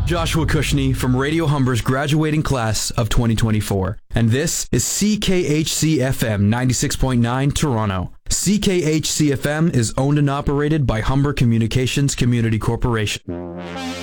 Joshua Cushney from Radio Humber's graduating class of 2024. And this is CKHC-FM 96.9 Toronto. CKHC-FM is owned and operated by Humber Communications Community Corporation.